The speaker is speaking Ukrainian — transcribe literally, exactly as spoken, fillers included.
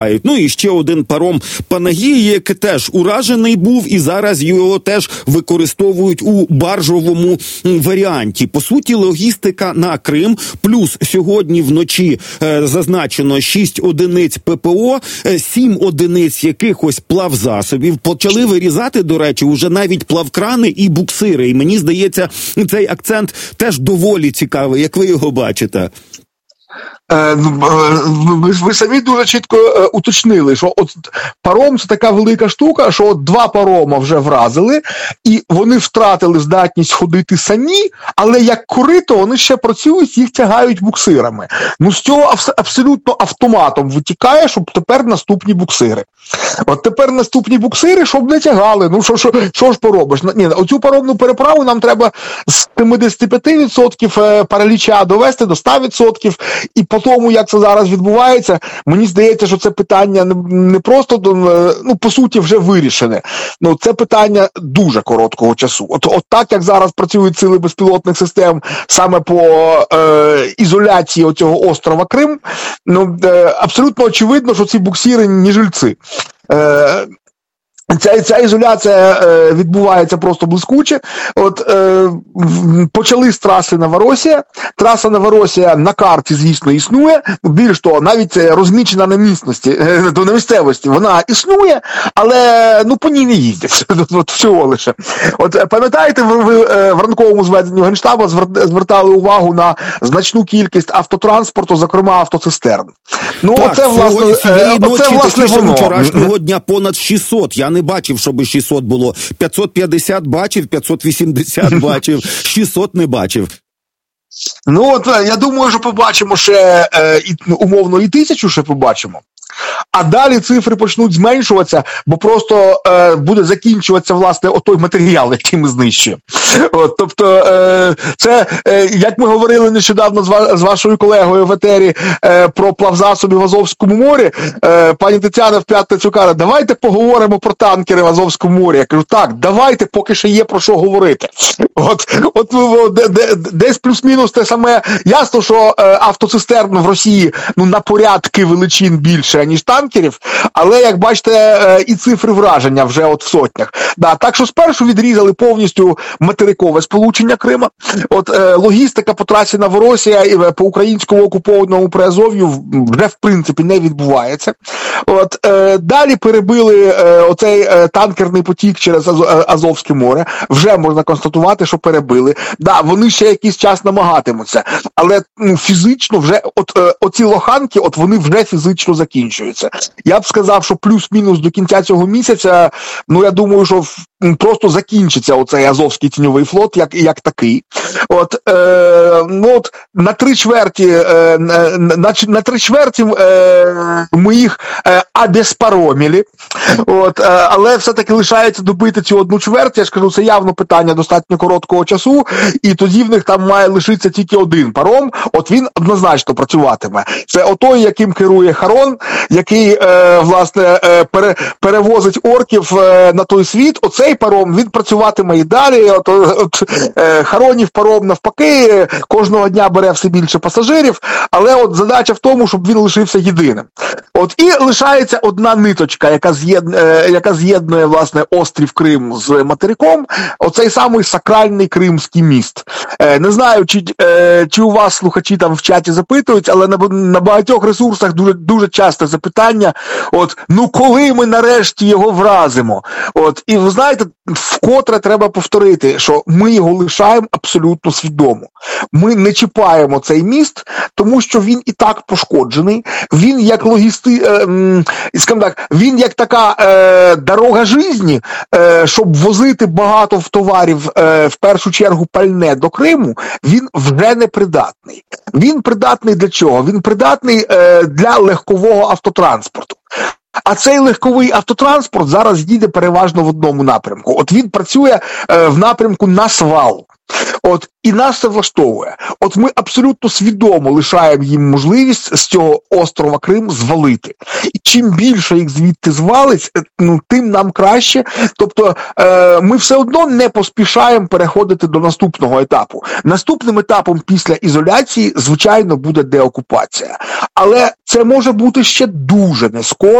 Ну і ще один паром Панагія, який теж уражений був, і зараз його теж використовують у баржовому варіанті. По суті, логістика на Крим, плюс сьогодні вночі е, зазначено шість одиниць ППО, е, сім одиниць якихось плавзасобів. Почали вирізати, до речі, уже навіть плавкрани і буксири. І мені здається, цей акцент теж доволі цікавий. Як ви його бачите? Ви, ви самі дуже чітко е, уточнили, що от паром – це така велика штука, що от два парома вже вразили, і вони втратили здатність ходити самі, але як корито вони ще працюють, їх тягають буксирами. Ну, з цього абс- абсолютно автоматом витікає, щоб тепер наступні буксири. От тепер наступні буксири, щоб не тягали. Ну, що, що, що ж поробиш? Ні, оцю паромну переправу нам треба з сімдесят п'ять відсотків параліча довести до ста відсотків, і по тому, як це зараз відбувається, мені здається, що це питання не просто, ну, по суті, вже вирішене. Ну, це питання дуже короткого часу. От, от так, як зараз працюють сили безпілотних систем саме по е, ізоляції оцього острова Крим, ну, е, абсолютно очевидно, що ці буксири не жильці. Е, Ця, ця ізоляція е, відбувається просто блискуче. От е, почали з траси Новоросія. Траса Новоросія на карті, звісно, існує. Більш того, навіть розмічена на місцевості, е, на місцевості, вона існує, але ну по ній не їздять. От всього лише. От пам'ятаєте, ви, ви в ранковому зведенні Генштабу звертали увагу на значну кількість автотранспорту, зокрема автоцистерн. Ну, так, оце, власне, цієї оце, ночі, власне, воно. Вчорашнього дня понад шістсот. Я не бачив, щоб шістсот було. п'ятсот п'ятдесят бачив, п'ятсот вісімдесят бачив, шістсот не бачив. Ну, от, я думаю, що побачимо ще, е, і, умовно, і тисячу ще побачимо. А далі цифри почнуть зменшуватися, бо просто е, буде закінчуватися, власне, отой матеріал, який ми знищуємо. От, тобто, е, це, е, як ми говорили нещодавно з, ва- з вашою колегою в етері е, про плавзасоби в Азовському морі, е, пані Тетяна в п'ятницю каже, давайте поговоримо про танкери в Азовському морі. Я кажу, так, давайте, поки ще є про що говорити. От, от, от де, де, десь плюс-мінус те саме. Ясно, що е, автоцистерн в Росії ну, на порядки величин більше, ніж танкерів, але, як бачите, і цифри враження вже от в сотнях. Да, так що спершу відрізали повністю материкове сполучення Крима. От е, логістика по трасі Новоросія і по українському окупованому Приазов'ю вже, в принципі, не відбувається. От е, далі перебили е, оцей е, танкерний потік через Аз, Азовське море. Вже можна констатувати, що перебили. Да, вони ще якийсь час намагатимуться, але ну, фізично вже от е, оці лоханки, от вони вже фізично закінчуються. Я б сказав, що плюс-мінус до кінця цього місяця, ну я думаю, що просто закінчиться оцей Азовський тіньовий флот як, як такий. От, е, ну, от на три чверті, е, на, на три чверті е, ми їх е, обезпаромили, от, е, але все-таки лишається добити цю одну чверть. Я ж кажу, це явно питання достатньо короткого часу, і тоді в них там має лишитися тільки один паром, от він однозначно працюватиме. Це отой, яким керує Харон, який, е, власне, е, пере, перевозить орків е, на той світ. Оцей паром, він працюватиме і далі. От, от, е, Харонів паром навпаки, кожного дня бере все більше пасажирів, але от задача в тому, щоб він лишився єдиним. От і лишається одна ниточка, яка з'єднує, е, яка з'єднує, власне, острів Крим з материком, оцей самий сакральний Кримський міст. Е, не знаю, чи, е, чи у вас слухачі там в чаті запитують, але на, на багатьох ресурсах дуже, дуже часто запитання, от, ну коли ми нарешті його вразимо? От, і ви знаєте, вкотре треба повторити, що ми його лишаємо абсолютно свідомо. Ми не чіпаємо цей міст, тому що він і так пошкоджений, він як логісти, е, скажімо так, він як така е, дорога житті, е, щоб возити багато товарів, е, в першу чергу пальне до Криму, він вже не придатний. Він придатний для чого? Він придатний е, для легкового автотранспорту. А цей легковий автотранспорт зараз їде переважно в одному напрямку. От він працює е, в напрямку на свал. От, і нас це влаштовує. От ми абсолютно свідомо лишаємо їм можливість з цього острова Крим звалити. І чим більше їх звідти звалить, ну, тим нам краще. Тобто е, ми все одно не поспішаємо переходити до наступного етапу. Наступним етапом після ізоляції, звичайно, буде деокупація. Але це може бути ще дуже не скоро.